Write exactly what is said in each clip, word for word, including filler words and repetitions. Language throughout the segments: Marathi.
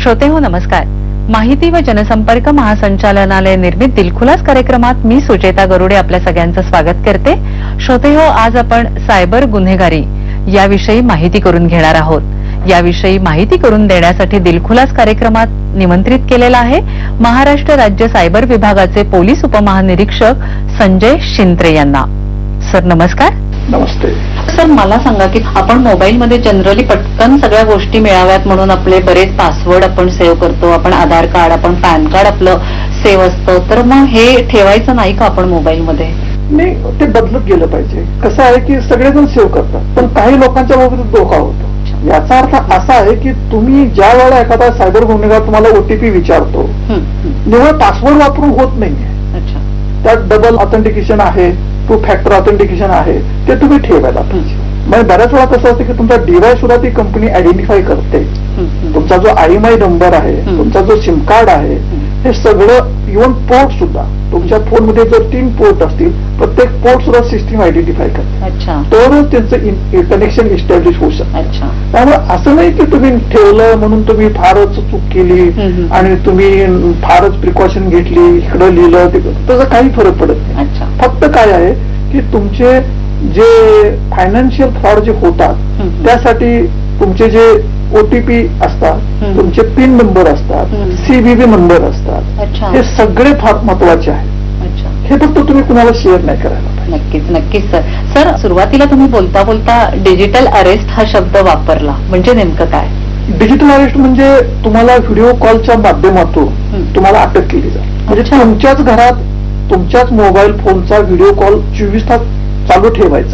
श्रोतेहो नमस्कार. माहिती व जनसंपर्क महासंचालनालय निर्मित दिलखुलास कार्यक्रमात मी सुचेता गरुडे आपल्या सगळ्यांचं स्वागत करते. श्रोतेहो, आज आपण सायबर गुन्हेगारी याविषयी माहिती करून घेणार आहोत. याविषयी माहिती करून देण्यासाठी दिलखुलास कार्यक्रमात निमंत्रित केलेला आहे महाराष्ट्र राज्य सायबर विभागाचे पोलीस उपमहानिरीक्षक संजय शिंत्रे यांना. सर नमस्कार. नमस्ते सर, मला सांगा की आपण मोबाईलमध्ये जनरली पटकन सगळ्या गोष्टी मिळाव्यात म्हणून आपले बरेच पासवर्ड आपण सेव्ह करतो. आपण आधार कार्ड, आपण पॅन कार्ड आपलं सेव्ह असतं. तर मग हे ठेवायचं नाही का आपण मोबाईलमध्ये? नाही, ते बदलत गेलं पाहिजे. कसं आहे की सगळेजण सेव्ह करतात, पण काही लोकांच्या बाबतीत धोका होतो. याचा अर्थ असा आहे की तुम्ही ज्या वेळेला एखादा सायबर गुन्हेगार तुम्हाला ओटीपी विचारतो, निव्वळ पासवर्ड वापरून होत नाहीये. त्यात डबल ऑथेंटिकेशन आहे, टू फॅक्टर ऑथेंटिकेशन आहे, ते तुम्ही ठेवायला पाहिजे. म्हणजे बऱ्याच वेळा कसं असतं की तुमचा डिव्हाइस सुद्धा ती कंपनी आयडेंटिफाय करते. तुमचा जो आय एम आय नंबर आहे, तुमचा जो सिम कार्ड आहे, हे सगळं, इव्हन पोर्ट सुद्धा, तुमच्या फोनमध्ये जर तीन पोर्ट असतील, प्रत्येक पोर्ट सुद्धा सिस्टीम आयडेंटिफाय करते. तरच त्यांचं कनेक्शन इस्टॅब्लिश होऊ शकतं. त्यामुळे असं नाही की तुम्ही ठेवलं म्हणून तुम्ही फारच चूक केली आणि तुम्ही फारच प्रिकॉशन घेतली, इकडं लिहिलं, त्याचा काही फरक पडत नाही. फक्त काय आहे की तुमचे जे फायनान्शियल फ्रॉड जे होतात त्यासाठी तुमचे जे ओटीपी असतात, तुमचे पिन नंबर असतात, सीबीबी नंबर असतात, हे सगळे फार महत्वाचे आहेत. हे फक्त तुम्ही कुणाला शेअर नाही करायला पाहिजे. नक्कीच नक्कीच सर. सर, सुरुवातीला तुम्ही बोलता बोलता डिजिटल अरेस्ट हा शब्द वापरला, म्हणजे नेमकं काय? डिजिटल अरेस्ट म्हणजे तुम्हाला व्हिडिओ कॉलच्या माध्यमातून तुम्हाला अटक केली जाते. म्हणजे तुमच्याच घरात तुमच्याच मोबाईल फोनचा व्हिडिओ कॉल चोवीस तास चालू ठेवायचा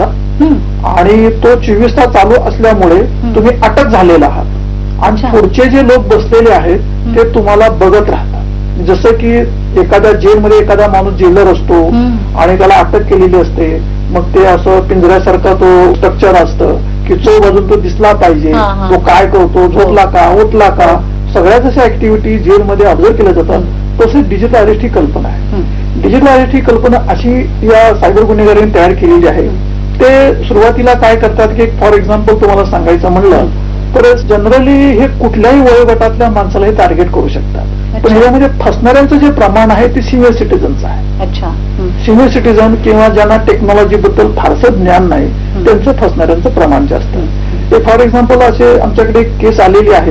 आणि तो चोवीस तास चालू असल्यामुळे तुम्ही अटक झालेला आहात आणि पुढचे जे लोक बसलेले आहेत ते तुम्हाला बघत राहतात. जसं की एखाद्या जेलमध्ये एखादा माणूस जेलर असतो आणि त्याला अटक केलेली असते, मग ते असं पिंजऱ्यासारखा तो स्ट्रक्चर असतं की जो बाजून तो दिसला पाहिजे, तो काय करतो, झोपला का, उठला का, सगळ्याच अशा ऍक्टिव्हिटी जेलमध्ये ऑब्झर्व केल्या जातात. तसेच डिजिटल अरेस्ट ही कल्पना आहे. डिजिटल अरेस्ट ही कल्पना अशी या सायबर गुन्हेगारांनी तयार केलेली आहे. ते सुरुवातीला काय करतात की फॉर एक्झाम्पल तुम्हाला सांगायचं म्हणलं तर जनरली हे कुठल्याही वयोगटातल्या माणसाला हे टार्गेट करू शकतात. पण यामध्ये फसणाऱ्यांचं जे प्रमाण आहे ते सिनियर सिटीजनचं आहे. सिनियर सिटीजन किंवा ज्यांना टेक्नॉलॉजी बद्दल फारसं ज्ञान नाही त्यांचं फसणाऱ्यांचं प्रमाण जास्त आहे. ते फॉर एक्झाम्पल असे आमच्याकडे केस आलेली आहे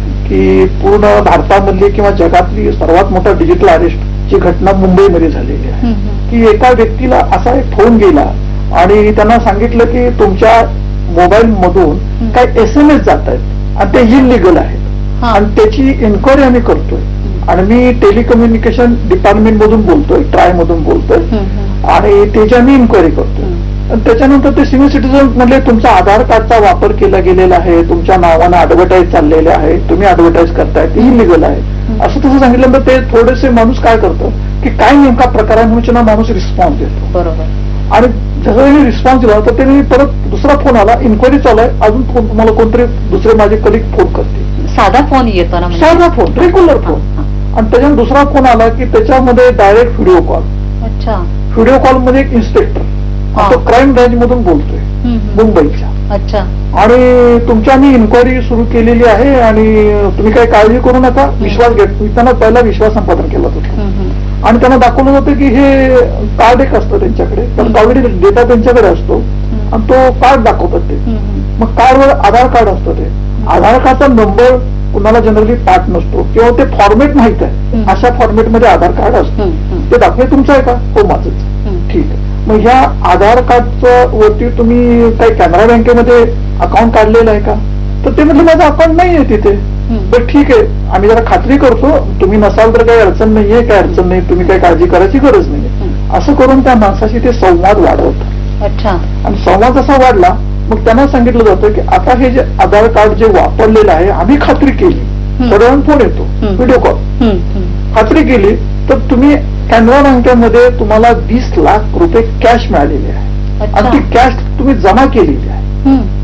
की पूर्ण भारतामधली किंवा जगातली सर्वात मोठा डिजिटल अरेस्ट ची घटना मुंबईमध्ये झालेली आहे. की एका व्यक्तीला असा एक फोन गेला आणि त्यांना सांगितलं की तुमच्या मोबाईल मधून काही एस एम एस जात आहेत आणि ते इलिगल आहेत आणि त्याची इन्क्वायरी आम्ही करतोय आणि मी टेलिकम्युनिकेशन डिपार्टमेंट मधून बोलतोय, ट्राय मधून बोलतोय आणि त्याची आम्ही इन्क्वायरी करतोय. आणि त्याच्यानंतर ते सिनियर सिटीजन म्हणले तुमचा आधार कार्डचा वापर केला गेलेला आहे, तुमच्या नावानं ऍडव्हर्टाईज चाललेले आहे, तुम्ही ऍडव्हर्टाईज करताय, ते इलिगल आहे असं तसं सांगितल्यानंतर ते थोडेसे माणूस काय करतं की काय नेमका प्रकार आहे म्हणून माणूस रिस्पॉन्स देतो. बरोबर. आणि जसं त्यांनी रिस्पॉन्स दिला तर त्यांनी परत दुसरा फोन आला, इन्क्वायरी चालू आहे, अजून फोन तुम्हाला कोणतरी दुसरे माझे कलिग फोन करते. साधा फोन येतो ना, साधा फोन, रेग्युलर फोन. आणि त्याच्यावर दुसरा फोन आला की त्याच्यामध्ये डायरेक्ट व्हिडिओ कॉल. अच्छा. व्हिडिओ कॉल मध्ये एक इन्स्पेक्टर तो क्राईम ब्रँच मधून बोलतोय मुंबईच्या. अच्छा. आणि तुमची आम्ही इन्क्वायरी सुरू केलेली आहे आणि तुम्ही काही काळजी करू नका, विश्वास घेत. त्यांना पहिला विश्वास संपादन केला होता आणि त्यांना दाखवलं होतं की हे कार्ड एक असतं त्यांच्याकडे, पण ऑलरेडी डेटा त्यांच्याकडे असतो आणि तो कार्ड दाखवतात ते. मग कार्डवर आधार कार्ड असतं, ते आधार कार्डचा नंबर कुणाला जनरली पाठ नसतो किंवा ते फॉर्मेट माहित आहे, अशा फॉर्मेटमध्ये आधार कार्ड असतं. ते दाखवे तुमचं आहे का? हो माझंच. ठीक आहे. मग ह्या आधार कार्डच्या वरती तुम्ही काही कॅनरा बँकेमध्ये अकाउंट काढलेलं आहे का? तर ते म्हटलं माझं अकाउंट नाहीये तिथे. बरं ठीक आहे, आम्ही जरा खात्री करतो, तुम्ही नसाल तर काही अडचण नाहीये, काही अडचण नाही, तुम्ही काही काळजी करायची गरज नाहीये. असं करून त्या माणसाशी ते संवाद वाढवतात. अच्छा. आणि संवाद असा वाढला मग त्यांना सांगितलं जातं की आता हे जे आधार कार्ड जे वापरलेलं आहे आम्ही खात्री केली, साधारण फोन येतो, व्हिडिओ कॉल, खात्री केली तर तुम्ही कॅनरा बँकेमध्ये तुम्हाला वीस लाख रुपये कॅश मिळालेले आहे आणि ती कॅश तुम्ही जमा केलेली आहे.